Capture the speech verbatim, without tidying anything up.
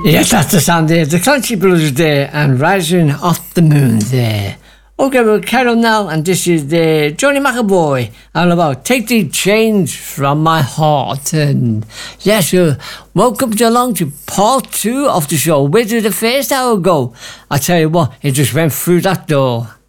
Yes, that's the sound there. The Clancy Brothers there and Rising Off the Moon there. Okay, we'll carry on now, and this is the Johnny McAvoy, all about Take the Chains from My Heart. And yes, uh, welcome to along to part two of the show. Where did the first hour go? I tell you what, it just went through that door.